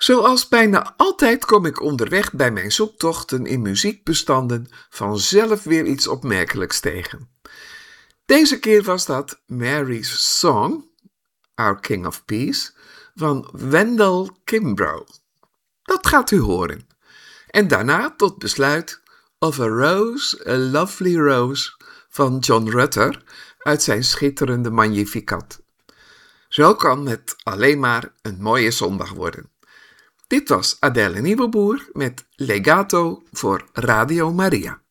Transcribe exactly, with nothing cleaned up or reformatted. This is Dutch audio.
Zoals bijna altijd kom ik onderweg bij mijn zoektochten in muziekbestanden vanzelf weer iets opmerkelijks tegen. Deze keer was dat Mary's Song, Our King of Peace, van Wendell Kimbrough. Dat gaat u horen. En daarna tot besluit Of a Rose, a Lovely Rose van John Rutter uit zijn schitterende Magnificat. Zo kan het alleen maar een mooie zondag worden. Dit was Adèle Nieuweboer met Legato voor Radio Maria.